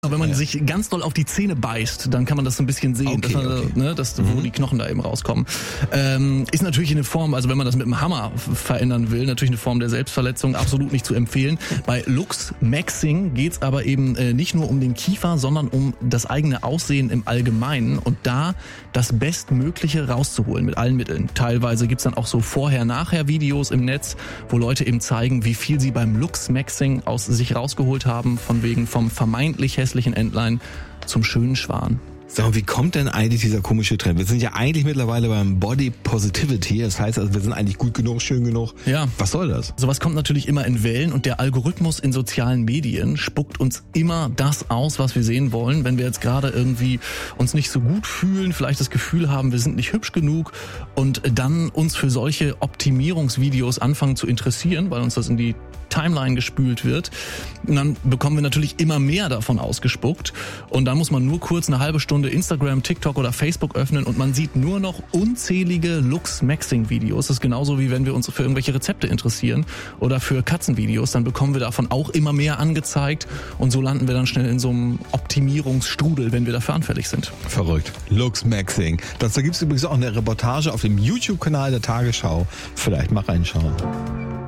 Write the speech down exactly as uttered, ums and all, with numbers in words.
wenn man ja. sich ganz doll auf die Zähne beißt, dann kann man das so ein bisschen sehen, okay, dass man, okay. ne, dass, wo mhm. die Knochen da eben rauskommen. Ähm, ist natürlich eine Form, also wenn man das mit dem Hammer verändern will, natürlich eine Form der Selbstverletzung, absolut nicht zu empfehlen. Bei Luchsmaxing geht's aber eben äh, nicht nur um den Kiefer, sondern um das eigene Aussehen im Allgemeinen und da das Bestmögliche rauszuholen mit allen Mitteln. Teilweise gibt's dann auch so Vorher-Nachher-Videos im Netz, wo Leute eben zeigen, wie viel sie beim Luchsmaxing aus sich rausgeholt haben, von wegen vom vermeintlich hässlichen Entlein zum schönen Schwan. Sag mal, wie kommt denn eigentlich dieser komische Trend? Wir sind ja eigentlich mittlerweile beim Body Positivity. Das heißt also, wir sind eigentlich gut genug, schön genug. Ja. Was soll das? Sowas kommt natürlich immer in Wellen und der Algorithmus in sozialen Medien spuckt uns immer das aus, was wir sehen wollen. Wenn wir jetzt gerade irgendwie uns nicht so gut fühlen, vielleicht das Gefühl haben, wir sind nicht hübsch genug und dann uns für solche Optimierungsvideos anfangen zu interessieren, weil uns das in die Timeline gespült wird. Und dann bekommen wir natürlich immer mehr davon ausgespuckt. Und dann muss man nur kurz eine halbe Stunde Instagram, TikTok oder Facebook öffnen und man sieht nur noch unzählige Lux-Maxing-Videos. Das ist genauso wie wenn wir uns für irgendwelche Rezepte interessieren oder für Katzenvideos. Dann bekommen wir davon auch immer mehr angezeigt und so landen wir dann schnell in so einem Optimierungsstrudel, wenn wir dafür anfällig sind. Verrückt. Lux-Maxing. Dazu gibt es übrigens auch eine Reportage auf dem YouTube-Kanal der Tagesschau. Vielleicht mal reinschauen.